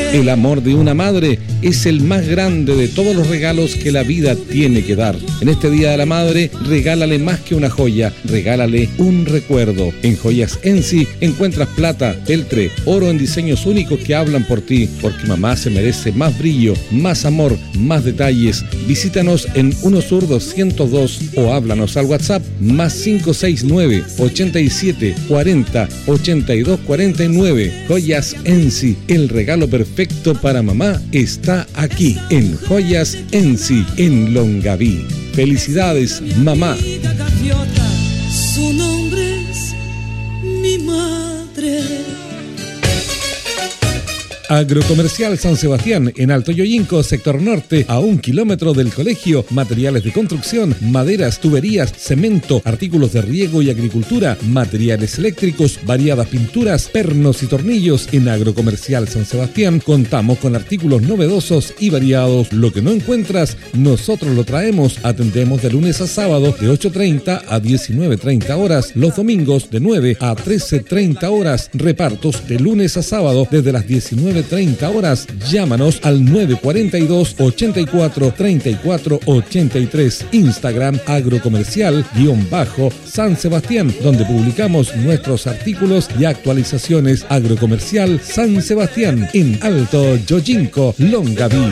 El amor de una madre es el más grande de todos los regalos que la vida tiene que dar. En este Día de la Madre, regálale más que una joya, regálale un recuerdo. En Joyas Ensi encuentras plata, peltre, oro en diseños únicos que hablan por ti, porque mamá se merece más brillo, más amor, más detalles. Visítanos en 1 Sur 202 o háblanos al WhatsApp más 569 87 40 82 49. Joyas Ensi, el regalo perfecto para mamá está aquí en Joyas Ensi en Longaví. Felicidades, mamá. Su nombre es mi madre. Agrocomercial San Sebastián, en Alto Yoyinco, sector norte, a 1 kilómetro del colegio. Materiales de construcción, maderas, tuberías, cemento, artículos de riego y agricultura, materiales eléctricos, variadas pinturas, pernos y tornillos. En Agrocomercial San Sebastián contamos con artículos novedosos y variados. Lo que no encuentras, nosotros lo traemos. Atendemos de lunes a sábado de 8:30 a 19:30 horas. Los domingos de 9 a 13:30 horas. Repartos de lunes a sábado desde las 19:30 horas. Llámanos al 942 84 34 83. Instagram agrocomercial_San Sebastián, donde publicamos nuestros artículos y actualizaciones. Agrocomercial San Sebastián, en Alto Yoyinco, Longaví.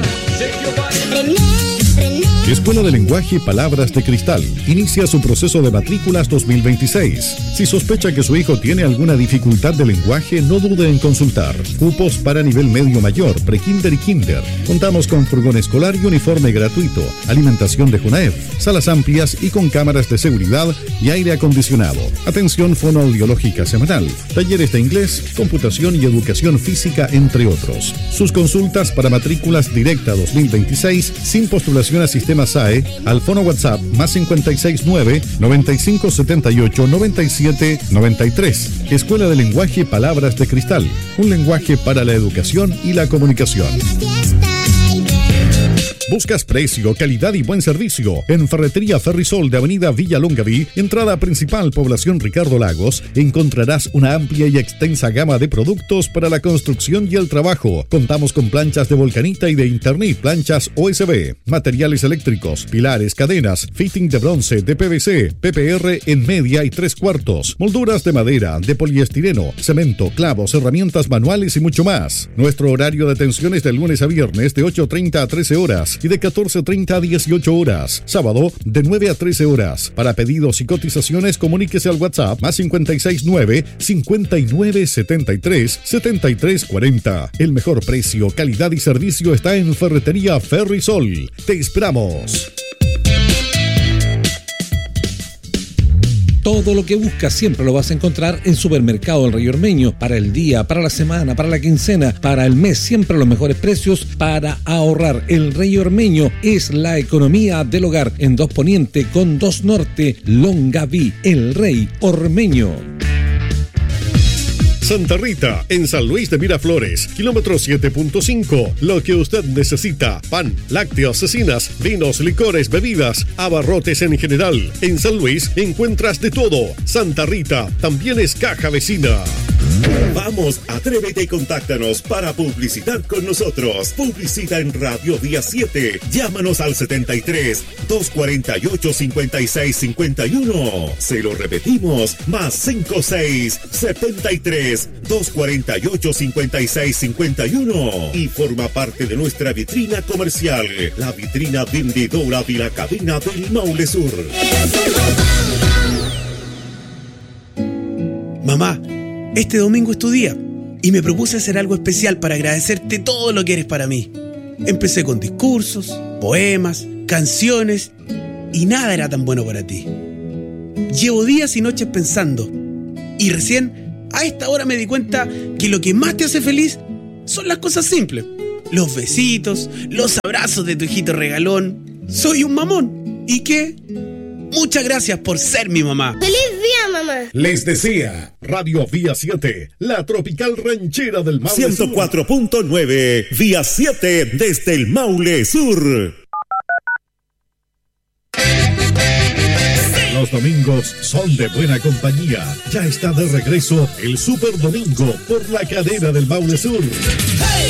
Escuela de Lenguaje y Palabras de Cristal inicia su proceso de matrículas 2026. Si sospecha que su hijo tiene alguna dificultad de lenguaje, no dude en consultar. Cupos para nivel medio mayor, prekinder y kinder. Contamos con furgón escolar y uniforme gratuito, alimentación de Junaef, salas amplias y con cámaras de seguridad y aire acondicionado. Atención fonoaudiológica semanal, talleres de inglés, computación y educación física, entre otros. Sus consultas para matrículas directa 2026 sin postulación a sistema SAE al fono WhatsApp más 569 9578 97 93. Escuela de Lenguaje y Palabras de Cristal, un lenguaje para la educación y la comunicación. ¿Buscas precio, calidad y buen servicio? En Ferretería Ferrisol de Avenida Villa Longaví, entrada principal Población Ricardo Lagos, encontrarás una amplia y extensa gama de productos para la construcción y el trabajo. Contamos con planchas de Volcanita y de Internet, planchas OSB, materiales eléctricos, pilares, cadenas, fitting de bronce, de PVC, PPR en media y 3/4, molduras de madera, de poliestireno, cemento, clavos, herramientas manuales y mucho más. Nuestro horario de atención es de lunes a viernes de 8:30 a 13 horas. Y de 14:30 a 18 horas. Sábado de 9 a 13 horas. Para pedidos y cotizaciones, comuníquese al WhatsApp más 569 59 73 73 40. El mejor precio, calidad y servicio está en Ferretería Ferrisol. Te esperamos. Todo lo que buscas siempre lo vas a encontrar en Supermercado El Rey Ormeño. Para el día, para la semana, para la quincena, para el mes, siempre los mejores precios para ahorrar. El Rey Ormeño es la economía del hogar. En 2 Poniente con 2 Norte, Longaví. El Rey Ormeño. Santa Rita, en San Luis de Miraflores, kilómetro 7.5. Lo que usted necesita: pan, lácteos, cecinas, vinos, licores, bebidas, abarrotes en general. En San Luis encuentras de todo. Santa Rita también es caja vecina. Vamos, atrévete y contáctanos para publicitar con nosotros. Publicita en Radio Día 7. Llámanos al 73 248 56 51. Se lo repetimos, más 56 73 248 56 51. Y forma parte de nuestra vitrina comercial, la vitrina vendedora de la cadena del Maule Sur. Mamá, este domingo es tu día y me propuse hacer algo especial para agradecerte todo lo que eres para mí. Empecé con discursos, poemas, canciones y nada era tan bueno para ti. Llevo días y noches pensando y recién a esta hora me di cuenta que lo que más te hace feliz son las cosas simples. Los besitos, los abrazos de tu hijito regalón. Soy un mamón. ¿Y qué? Muchas gracias por ser mi mamá. ¡Feliz día, mamá! Les decía Radio Vía 7, la tropical ranchera del Maule 104.9, Vía 7 desde el Maule Sur. Los domingos son de buena compañía. Ya está de regreso el Super Domingo por la cadena del Maule Sur.